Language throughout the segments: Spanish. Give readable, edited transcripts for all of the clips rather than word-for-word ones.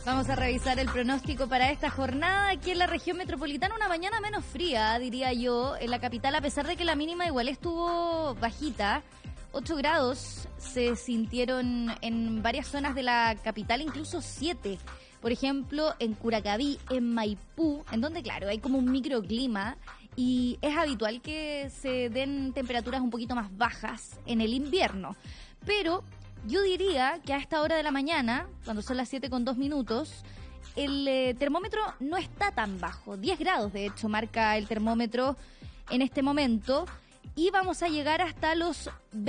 Vamos a revisar el pronóstico para esta jornada. Aquí en la región metropolitana, una mañana menos fría, diría yo. En la capital, a pesar de que la mínima igual estuvo bajita, 8 grados se sintieron en varias zonas de la capital, incluso 7. Por ejemplo, en Curacaví, en Maipú, en donde, claro, hay como un microclima y es habitual que se den temperaturas un poquito más bajas en el invierno. Pero yo diría que a esta hora de la mañana, cuando son las 7:02, el termómetro no está tan bajo. 10 grados, de hecho, marca el termómetro en este momento. Y vamos a llegar hasta los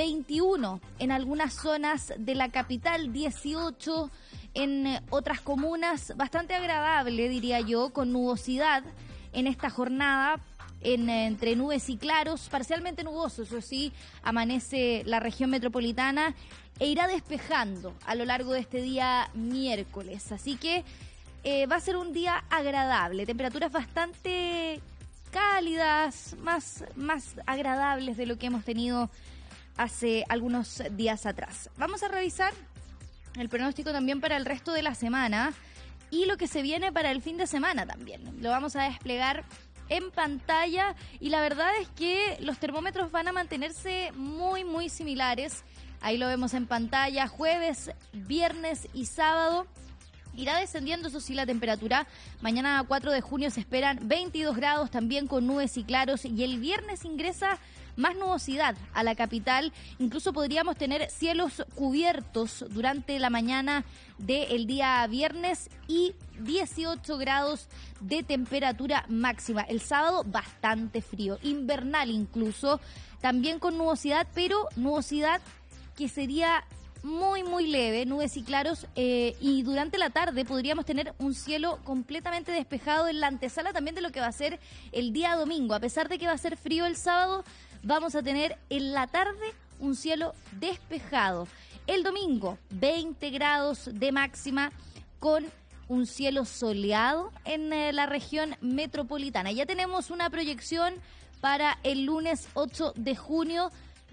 21 en algunas zonas de la capital, 18 en otras comunas. Bastante agradable, diría yo, con nubosidad en esta jornada. Entre nubes y claros, parcialmente nuboso, eso sí, amanece la región metropolitana e irá despejando a lo largo de este día miércoles. Así que va a ser un día agradable, temperaturas bastante cálidas, más agradables de lo que hemos tenido hace algunos días atrás. Vamos a revisar el pronóstico también para el resto de la semana y lo que se viene para el fin de semana también. Lo vamos a desplegar en pantalla y la verdad es que los termómetros van a mantenerse muy similares. Ahí lo vemos en pantalla, jueves, viernes y sábado. Irá descendiendo, eso sí, la temperatura. Mañana 4 de junio se esperan 22 grados también con nubes y claros. Y el viernes ingresa más nubosidad a la capital. Incluso podríamos tener cielos cubiertos durante la mañana del día viernes y 18 grados de temperatura máxima. El sábado bastante frío, invernal incluso. También con nubosidad, pero nubosidad que sería muy leve, nubes y claros, y durante la tarde podríamos tener un cielo completamente despejado en la antesala también de lo que va a ser el día domingo. A pesar de que va a ser frío el sábado, vamos a tener en la tarde un cielo despejado. El domingo, 20 grados de máxima con un cielo soleado en la región metropolitana. Ya tenemos una proyección para el lunes 8 de junio,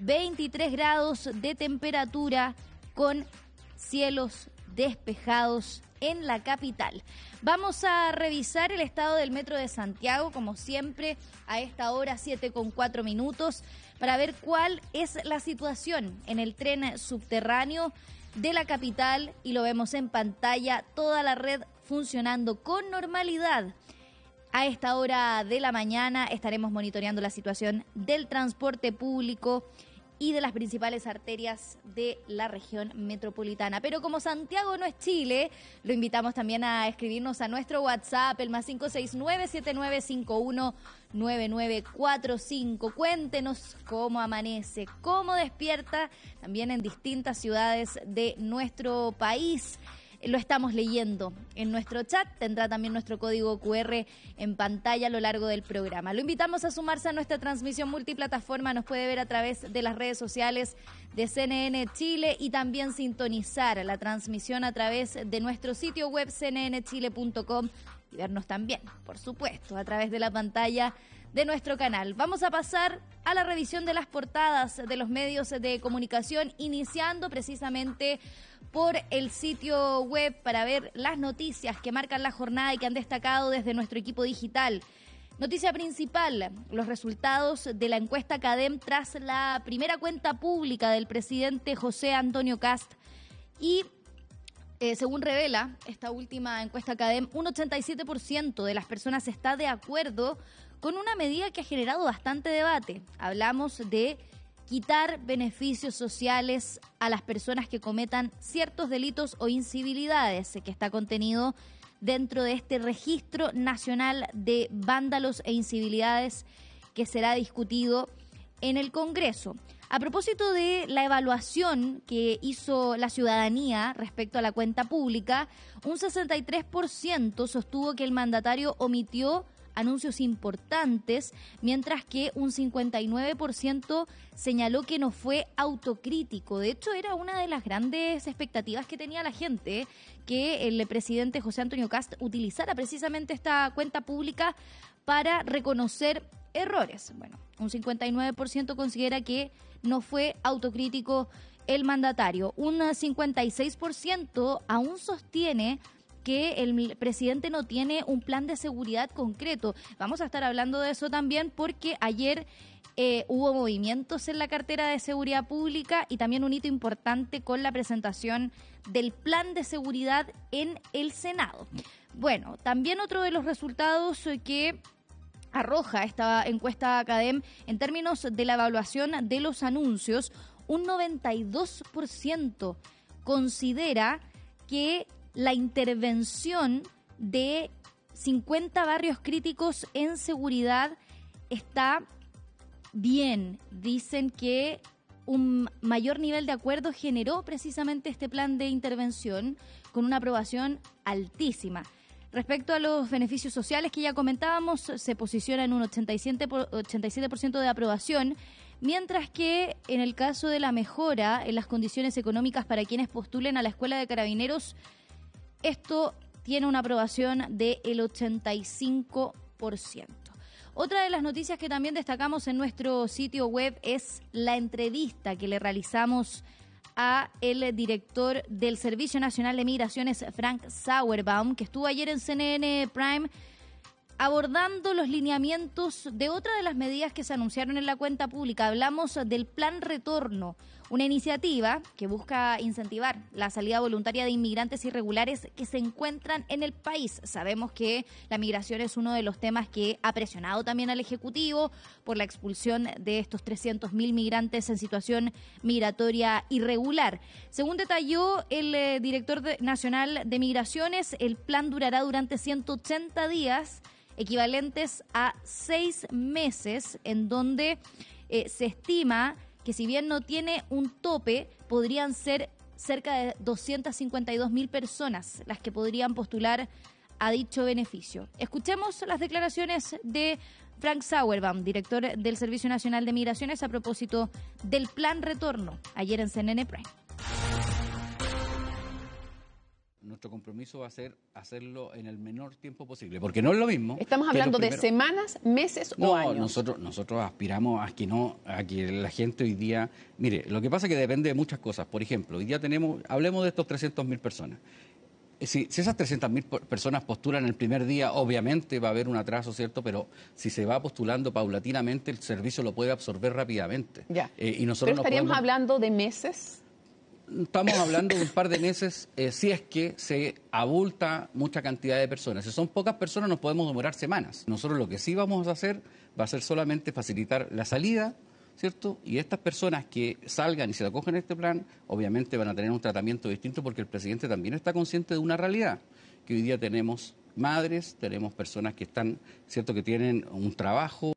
23 grados de temperatura, con cielos despejados en la capital. Vamos a revisar el estado del metro de Santiago, como siempre, a esta hora, 7:04, para ver cuál es la situación en el tren subterráneo de la capital. Y lo vemos en pantalla, toda la red funcionando con normalidad. A esta hora de la mañana estaremos monitoreando la situación del transporte público y de las principales arterias de la región metropolitana. Pero como Santiago no es Chile, lo invitamos también a escribirnos a nuestro WhatsApp, el +569-7951-9945. Cuéntenos cómo amanece, cómo despierta, también en distintas ciudades de nuestro país. Lo estamos leyendo en nuestro chat, tendrá también nuestro código QR en pantalla a lo largo del programa. Lo invitamos a sumarse a nuestra transmisión multiplataforma, nos puede ver a través de las redes sociales de CNN Chile y también sintonizar la transmisión a través de nuestro sitio web cnnchile.com y vernos también, por supuesto, a través de la pantalla de nuestro canal. Vamos a pasar a la revisión de las portadas de los medios de comunicación, iniciando precisamente por el sitio web para ver las noticias que marcan la jornada y que han destacado desde nuestro equipo digital. Noticia principal, los resultados de la encuesta CADEM tras la primera cuenta pública del presidente José Antonio Kast. Y según revela esta última encuesta CADEM, un 87% de las personas está de acuerdo con una medida que ha generado bastante debate. Hablamos de quitar beneficios sociales a las personas que cometan ciertos delitos o incivilidades, que está contenido dentro de este registro nacional de vándalos e incivilidades que será discutido en el Congreso. A propósito de la evaluación que hizo la ciudadanía respecto a la cuenta pública, un 63% sostuvo que el mandatario omitió anuncios importantes, mientras que un 59% señaló que no fue autocrítico. De hecho, era una de las grandes expectativas que tenía la gente, que el presidente José Antonio Kast utilizara precisamente esta cuenta pública para reconocer errores. Bueno, un 59% considera que no fue autocrítico el mandatario. Un 56% aún sostiene que el presidente no tiene un plan de seguridad concreto. Vamos a estar hablando de eso también porque ayer hubo movimientos en la cartera de seguridad pública y también un hito importante con la presentación del plan de seguridad en el Senado. Bueno, también otro de los resultados que arroja esta encuesta Academ en términos de la evaluación de los anuncios, un 92% considera que la intervención de 50 barrios críticos en seguridad está bien. Dicen que un mayor nivel de acuerdo generó precisamente este plan de intervención con una aprobación altísima. Respecto a los beneficios sociales que ya comentábamos, se posiciona en un 87% de aprobación, mientras que en el caso de la mejora en las condiciones económicas para quienes postulen a la Escuela de Carabineros, esto tiene una aprobación del 85%. Otra de las noticias que también destacamos en nuestro sitio web es la entrevista que le realizamos a el director del Servicio Nacional de Migraciones, Frank Sauerbaum, que estuvo ayer en CNN Prime abordando los lineamientos de otra de las medidas que se anunciaron en la cuenta pública. Hablamos del Plan Retorno, una iniciativa que busca incentivar la salida voluntaria de inmigrantes irregulares que se encuentran en el país. Sabemos que la migración es uno de los temas que ha presionado también al Ejecutivo por la expulsión de estos 300.000 migrantes en situación migratoria irregular. Según detalló el director nacional de Migraciones, el plan durará durante 180 días, equivalentes a 6 meses, en donde se estima que si bien no tiene un tope, podrían ser cerca de 252.000 personas las que podrían postular a dicho beneficio. Escuchemos las declaraciones de Frank Sauerbaum, director del Servicio Nacional de Migraciones, a propósito del Plan Retorno, ayer en CNN Prime. Nuestro compromiso va a ser hacerlo en el menor tiempo posible, porque no es lo mismo. ¿Estamos hablando de semanas, meses o años? Nosotros aspiramos a que la gente hoy día... Mire, lo que pasa es que depende de muchas cosas. Por ejemplo, hoy día hablemos de estos 300.000 personas. Si esas 300.000 personas postulan el primer día, obviamente va a haber un atraso, ¿cierto? Pero si se va postulando paulatinamente, el servicio lo puede absorber rápidamente. Ya. Y nosotros ¿Pero estaríamos hablando de meses? Estamos hablando de un par de meses, si es que se abulta mucha cantidad de personas. Si son pocas personas, nos podemos demorar semanas. Nosotros lo que sí vamos a hacer va a ser solamente facilitar la salida, ¿cierto? Y estas personas que salgan y se acogen a este plan, obviamente van a tener un tratamiento distinto, porque el presidente también está consciente de una realidad, que hoy día tenemos madres, tenemos personas que están, ¿cierto?, que tienen un trabajo.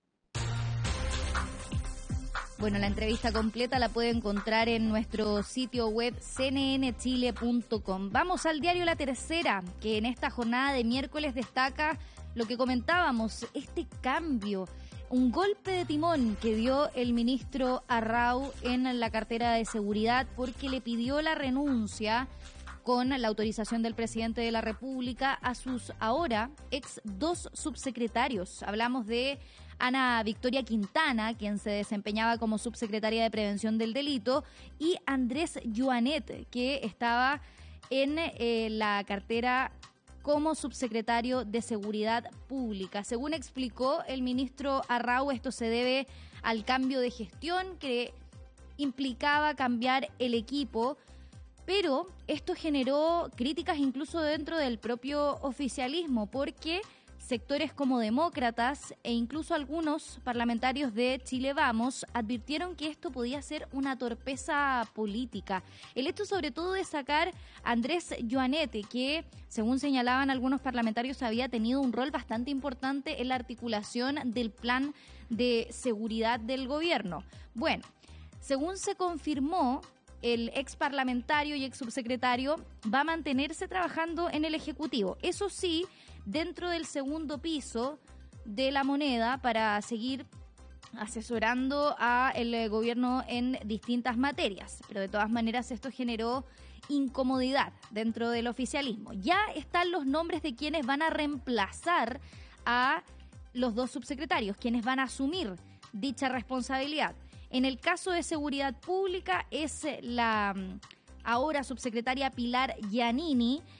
Bueno, la entrevista completa la puede encontrar en nuestro sitio web cnnchile.com. Vamos al diario La Tercera, que en esta jornada de miércoles destaca lo que comentábamos, este cambio, un golpe de timón que dio el ministro Arrau en la cartera de seguridad, porque le pidió la renuncia con la autorización del presidente de la República a sus ahora dos subsecretarios. Hablamos de Ana Victoria Quintana, quien se desempeñaba como subsecretaria de Prevención del Delito, y Andrés Joanet, que estaba en la cartera como subsecretario de Seguridad Pública. Según explicó el ministro Arrau, esto se debe al cambio de gestión que implicaba cambiar el equipo, pero esto generó críticas incluso dentro del propio oficialismo, porque sectores como demócratas e incluso algunos parlamentarios de Chile Vamos advirtieron que esto podía ser una torpeza política. El hecho sobre todo de sacar a Andrés Joanete, que según señalaban algunos parlamentarios había tenido un rol bastante importante en la articulación del plan de seguridad del gobierno. Bueno, según se confirmó, el ex parlamentario y ex subsecretario va a mantenerse trabajando en el Ejecutivo. Eso sí, dentro del segundo piso de la moneda, para seguir asesorando a el gobierno en distintas materias. Pero de todas maneras esto generó incomodidad dentro del oficialismo. Ya están los nombres de quienes van a reemplazar a los dos subsecretarios, quienes van a asumir dicha responsabilidad. En el caso de Seguridad Pública es la ahora subsecretaria Pilar Giannini,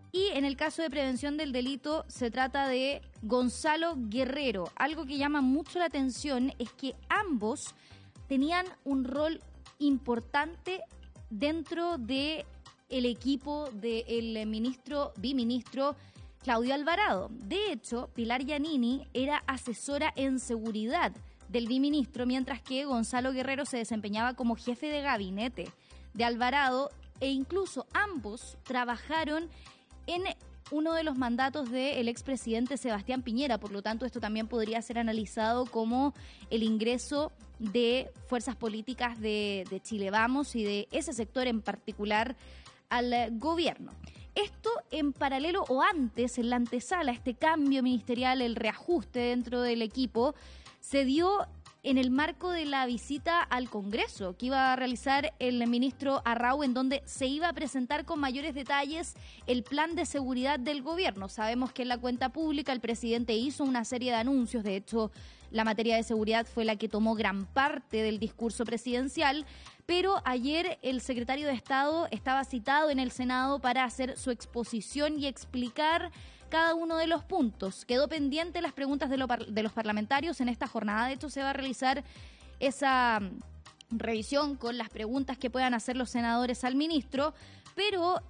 Y en el caso de prevención del delito se trata de Gonzalo Guerrero. Algo que llama mucho la atención es que ambos tenían un rol importante dentro de el equipo del biministro Claudio Alvarado. De hecho, Pilar Giannini era asesora en seguridad del biministro, mientras que Gonzalo Guerrero se desempeñaba como jefe de gabinete de Alvarado, e incluso ambos trabajaron en uno de los mandatos del expresidente Sebastián Piñera. Por lo tanto, esto también podría ser analizado como el ingreso de fuerzas políticas de Chile Vamos y de ese sector en particular al gobierno. Esto en paralelo o antes, en la antesala, este cambio ministerial, el reajuste dentro del equipo, se dio en el marco de la visita al Congreso que iba a realizar el ministro Arrau, en donde se iba a presentar con mayores detalles el plan de seguridad del gobierno. Sabemos que en la cuenta pública el presidente hizo una serie de anuncios, de hecho la materia de seguridad fue la que tomó gran parte del discurso presidencial, pero ayer el secretario de Estado estaba citado en el Senado para hacer su exposición y explicar cada uno de los puntos. Quedó pendiente las preguntas de los parlamentarios en esta jornada. De hecho, se va a realizar esa revisión con las preguntas que puedan hacer los senadores al ministro, pero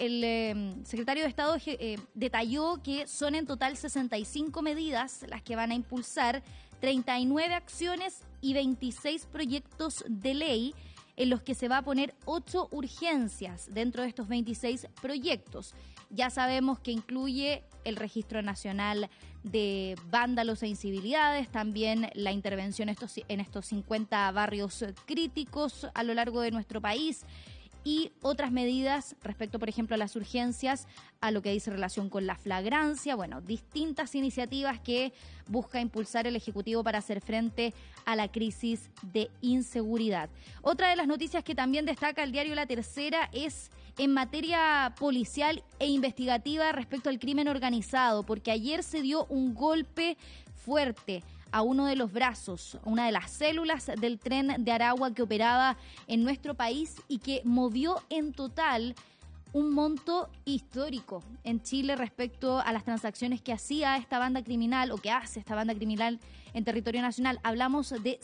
el secretario de Estado detalló que son en total 65 medidas las que van a impulsar, 39 acciones y 26 proyectos de ley, en los que se va a poner 8 urgencias dentro de estos 26 proyectos. Ya sabemos que incluye el Registro Nacional de Vándalos e Incivilidades, también la intervención en estos 50 barrios críticos a lo largo de nuestro país, y otras medidas respecto, por ejemplo, a las urgencias, a lo que dice relación con la flagrancia. Bueno, distintas iniciativas que busca impulsar el Ejecutivo para hacer frente a la crisis de inseguridad. Otra de las noticias que también destaca el diario La Tercera es en materia policial e investigativa respecto al crimen organizado, porque ayer se dio un golpe fuerte a uno de los brazos, una de las células del tren de Aragua que operaba en nuestro país y que movió en total un monto histórico en Chile respecto a las transacciones que hacía esta banda criminal o que hace esta banda criminal en territorio nacional. Hablamos de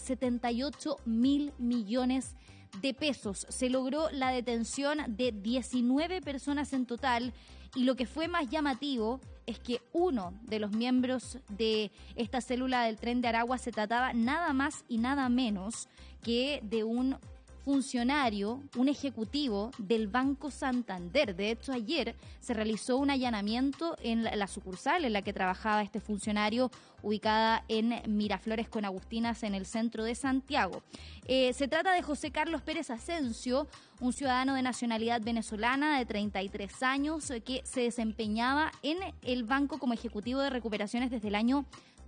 78.000 millones de pesos. Se logró la detención de 19 personas en total, y lo que fue más llamativo es que uno de los miembros de esta célula del tren de Aragua se trataba nada más y nada menos que de un funcionario, un ejecutivo del Banco Santander. De hecho, ayer se realizó un allanamiento en la sucursal en la que trabajaba este funcionario, ubicada en Miraflores con Agustinas, en el centro de Santiago. Se trata de José Carlos Pérez Asensio, un ciudadano de nacionalidad venezolana de 33 años que se desempeñaba en el banco como ejecutivo de recuperaciones desde el año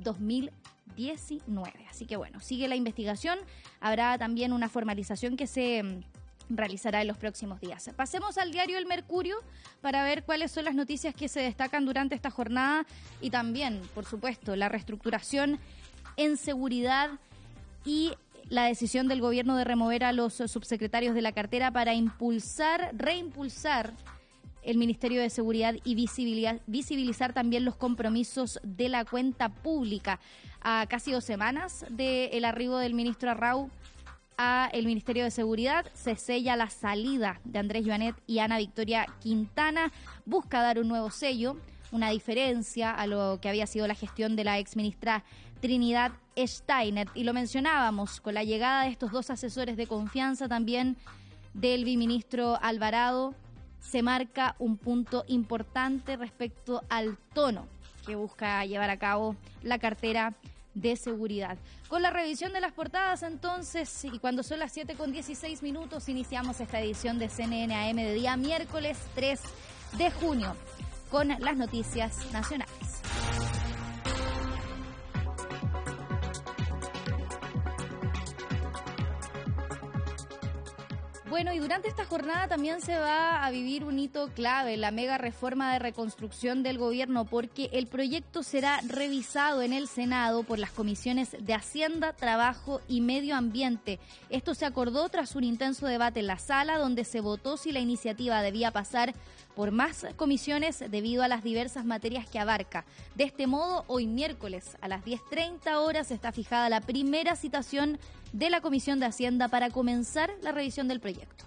2019. Así que bueno, sigue la investigación. Habrá también una formalización que se realizará en los próximos días. Pasemos al diario El Mercurio para ver cuáles son las noticias que se destacan durante esta jornada, y también, por supuesto, la reestructuración en seguridad y la decisión del gobierno de remover a los subsecretarios de la cartera para reimpulsar el Ministerio de Seguridad y visibilizar también los compromisos de la cuenta pública. A casi 2 semanas del arribo del ministro Arrau a el Ministerio de Seguridad, se sella la salida de Andrés Joanet y Ana Victoria Quintana. Busca dar un nuevo sello, una diferencia a lo que había sido la gestión de la exministra Trinidad Steiner. Y lo mencionábamos, con la llegada de estos 2 asesores de confianza también del biministro Alvarado, se marca un punto importante respecto al tono que busca llevar a cabo la cartera de seguridad. Con la revisión de las portadas, entonces, y cuando son las 7:16, iniciamos esta edición de CNN AM de día miércoles 3 de junio con las noticias nacionales. Bueno, y durante esta jornada también se va a vivir un hito clave, la mega reforma de reconstrucción del gobierno, porque el proyecto será revisado en el Senado por las comisiones de Hacienda, Trabajo y Medio Ambiente. Esto se acordó tras un intenso debate en la sala, donde se votó si la iniciativa debía pasar por más comisiones debido a las diversas materias que abarca. De este modo, hoy miércoles a las 10:30 horas está fijada la primera citación de la Comisión de Hacienda para comenzar la revisión del proyecto.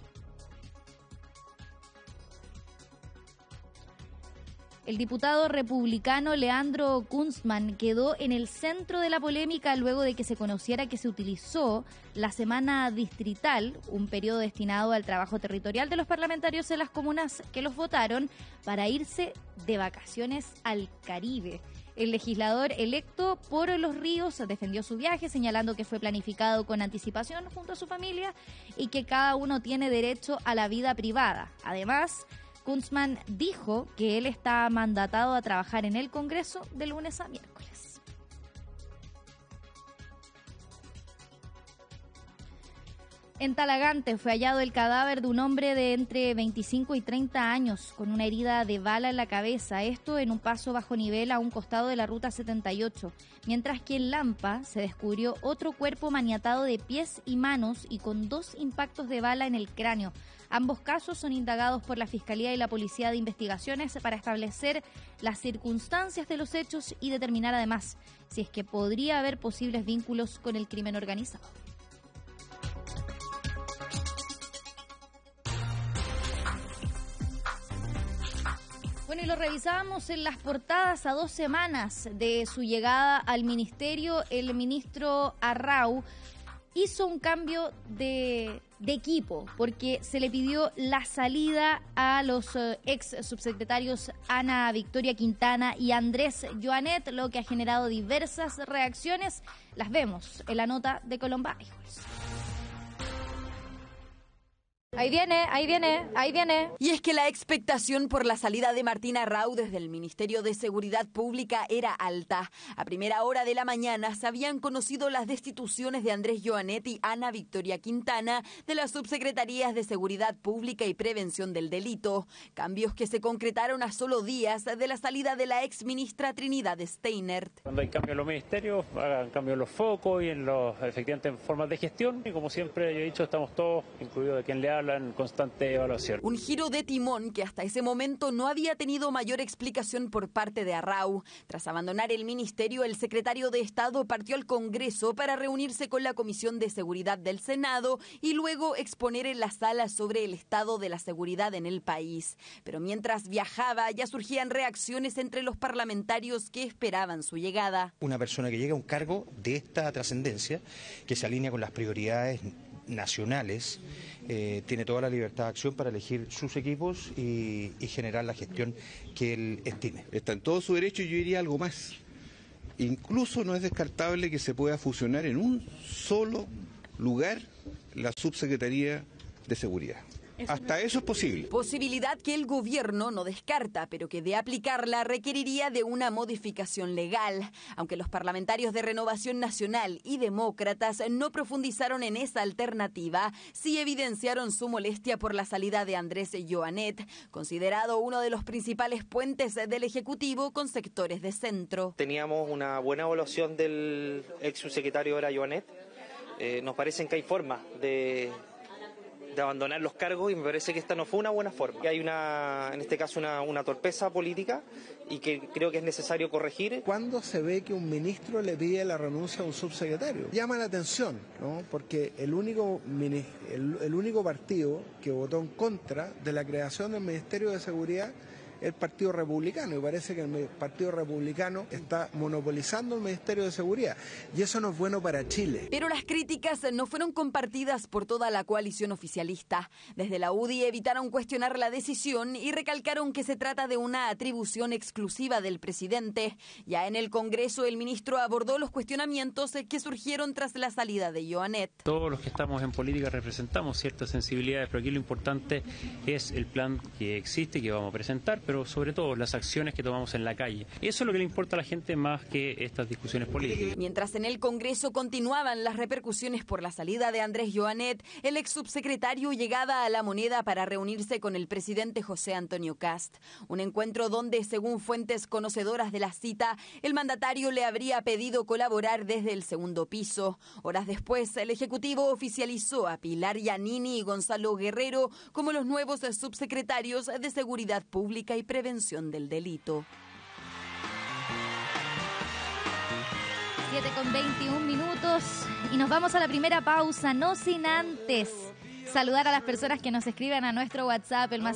El diputado republicano Leandro Kunzman quedó en el centro de la polémica luego de que se conociera que se utilizó la semana distrital, un periodo destinado al trabajo territorial de los parlamentarios en las comunas que los votaron, para irse de vacaciones al Caribe. El legislador electo por Los Ríos defendió su viaje, señalando que fue planificado con anticipación junto a su familia y que cada uno tiene derecho a la vida privada. Además, Kunzman dijo que él está mandatado a trabajar en el Congreso de lunes a miércoles. En Talagante fue hallado el cadáver de un hombre de entre 25 y 30 años con una herida de bala en la cabeza, esto en un paso bajo nivel a un costado de la Ruta 78, mientras que en Lampa se descubrió otro cuerpo maniatado de pies y manos y con 2 impactos de bala en el cráneo. Ambos casos son indagados por la Fiscalía y la Policía de Investigaciones para establecer las circunstancias de los hechos y determinar además si es que podría haber posibles vínculos con el crimen organizado. Bueno, y lo revisábamos en las portadas a 2 semanas de su llegada al ministerio. El ministro Arrau hizo un cambio de equipo porque se le pidió la salida a los ex subsecretarios Ana Victoria Quintana y Andrés Joanet, lo que ha generado diversas reacciones. Las vemos en la nota de Colombáis. Ahí viene. Y es que la expectación por la salida de Martín Arrau desde el Ministerio de Seguridad Pública era alta. A primera hora de la mañana se habían conocido las destituciones de Andrés Joanet y Ana Victoria Quintana de las subsecretarías de Seguridad Pública y Prevención del Delito. Cambios que se concretaron a solo días de la salida de la exministra Trinidad Steinert. Cuando hay cambio en los ministerios, hagan cambio en los focos y efectivamente en formas de gestión. Y como siempre yo he dicho, estamos todos, incluido de quien le habla, en constante evaluación. Un giro de timón que hasta ese momento no había tenido mayor explicación por parte de Arrau. Tras abandonar el ministerio, el secretario de Estado partió al Congreso para reunirse con la Comisión de Seguridad del Senado y luego exponer en la sala sobre el estado de la seguridad en el país. Pero mientras viajaba ya surgían reacciones entre los parlamentarios que esperaban su llegada. Una persona que llega a un cargo de esta trascendencia, que se alinea con las prioridades nacionales, tiene toda la libertad de acción para elegir sus equipos y generar la gestión que él estime. Está en todo su derecho y yo diría algo más. Incluso no es descartable que se pueda fusionar en un solo lugar la subsecretaría de Seguridad. Hasta eso es posible. Posibilidad que el gobierno no descarta, pero que de aplicarla requeriría de una modificación legal. Aunque los parlamentarios de Renovación Nacional y Demócratas no profundizaron en esa alternativa, sí evidenciaron su molestia por la salida de Andrés Joanet, considerado uno de los principales puentes del Ejecutivo con sectores de centro. Teníamos una buena evaluación del ex subsecretario era Joanet. Nos parece que hay formas de abandonar los cargos y me parece que esta no fue una buena forma. Hay en este caso una torpeza política y que creo que es necesario corregir. ¿Cuándo se ve que un ministro le pide la renuncia a un subsecretario? Llama la atención, ¿no? Porque el único partido que votó en contra de la creación del Ministerio de Seguridad el Partido Republicano, y parece que el Partido Republicano está monopolizando el Ministerio de Seguridad, y eso no es bueno para Chile. Pero las críticas no fueron compartidas por toda la coalición oficialista. Desde la UDI evitaron cuestionar la decisión y recalcaron que se trata de una atribución exclusiva del presidente. Ya en el Congreso, el ministro abordó los cuestionamientos que surgieron tras la salida de Joanet. Todos los que estamos en política representamos ciertas sensibilidades, pero aquí lo importante es el plan que existe y que vamos a presentar, pero sobre todo las acciones que tomamos en la calle. Eso es lo que le importa a la gente más que estas discusiones políticas. Mientras en el Congreso continuaban las repercusiones por la salida de Andrés Joanet, el ex subsecretario llegaba a La Moneda para reunirse con el presidente José Antonio Kast. Un encuentro donde, según fuentes conocedoras de la cita, el mandatario le habría pedido colaborar desde el segundo piso. Horas después, el Ejecutivo oficializó a Pilar Giannini y Gonzalo Guerrero como los nuevos subsecretarios de Seguridad Pública y Prevención del Delito. 7:21 y nos vamos a la primera pausa, no sin antes saludar a las personas que nos escriben a nuestro WhatsApp, el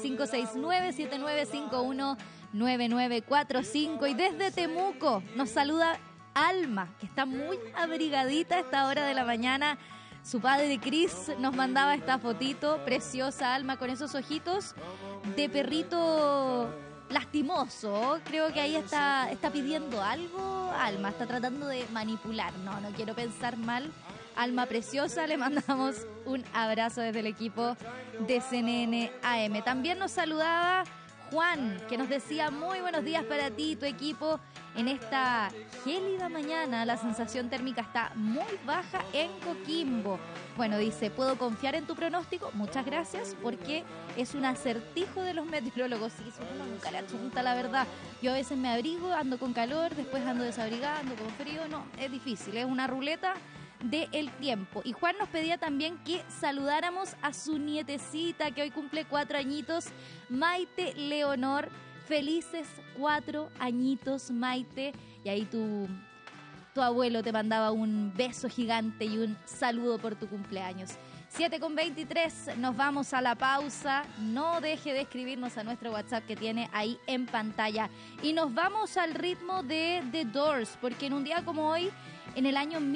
+569-7951-9945, y desde Temuco nos saluda Alma, que está muy abrigadita a esta hora de la mañana. Su padre Cris nos mandaba esta fotito, preciosa Alma, con esos ojitos de perrito lastimoso. Creo que ahí está pidiendo algo, Alma, está tratando de manipular. No quiero pensar mal. Alma preciosa, le mandamos un abrazo desde el equipo de CNN AM. También nos saludaba Juan, que nos decía muy buenos días para ti y tu equipo. En esta gélida mañana la sensación térmica está muy baja en Coquimbo. Bueno, dice, ¿puedo confiar en tu pronóstico? Muchas gracias, porque es un acertijo de los meteorólogos. Sí, uno nunca le achunta, la verdad. Yo a veces me abrigo, ando con calor, después ando desabrigada, ando con frío. No, es difícil, es una ruleta del tiempo. Y Juan nos pedía también que saludáramos a su nietecita, que hoy cumple 4 añitos, Maite Leonor. Felices 4 añitos, Maite. Y ahí tu abuelo te mandaba un beso gigante y un saludo por tu cumpleaños. 7:23, nos vamos a la pausa. No deje de escribirnos a nuestro WhatsApp que tiene ahí en pantalla. Y nos vamos al ritmo de The Doors, porque en un día como hoy, en el año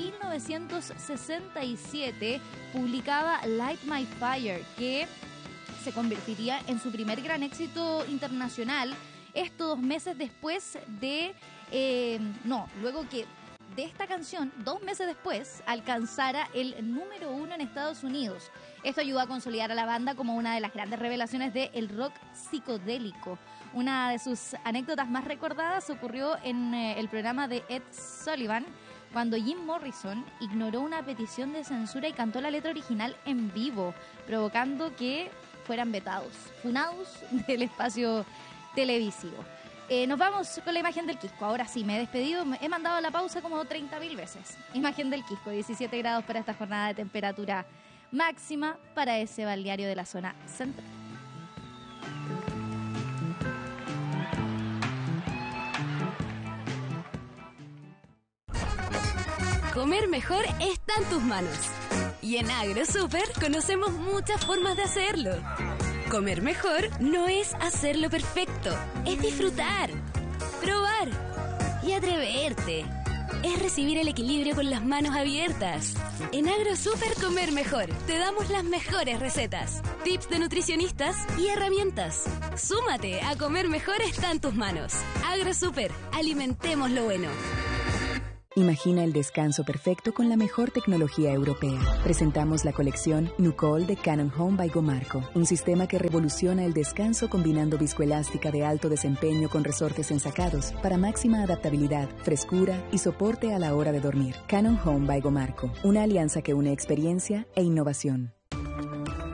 1967, publicaba Light My Fire, que se convertiría en su primer gran éxito internacional. Esto 2 meses después de... luego que de esta canción, 2 meses después, alcanzara el número 1 en Estados Unidos. Esto ayudó a consolidar a la banda como una de las grandes revelaciones del rock psicodélico. Una de sus anécdotas más recordadas ocurrió en el programa de Ed Sullivan, cuando Jim Morrison ignoró una petición de censura y cantó la letra original en vivo, provocando que fueran vetados, funados del espacio televisivo. Nos vamos con la imagen del Quisco. Ahora sí, me he despedido, he mandado a la pausa como 30.000 veces. Imagen del Quisco, 17 grados para esta jornada de temperatura máxima para ese balneario de la zona central. Comer mejor está en tus manos. Y en AgroSuper conocemos muchas formas de hacerlo. Comer mejor no es hacerlo perfecto, es disfrutar, probar y atreverte. Es recibir el equilibrio con las manos abiertas. En AgroSuper Comer Mejor te damos las mejores recetas, tips de nutricionistas y herramientas. Súmate a Comer Mejor está en tus manos. AgroSuper, alimentemos lo bueno. Imagina el descanso perfecto con la mejor tecnología europea. Presentamos la colección Nucol de Cannon Home by Gomarco, un sistema que revoluciona el descanso combinando viscoelástica de alto desempeño con resortes ensacados para máxima adaptabilidad, frescura y soporte a la hora de dormir. Cannon Home by Gomarco, una alianza que une experiencia e innovación.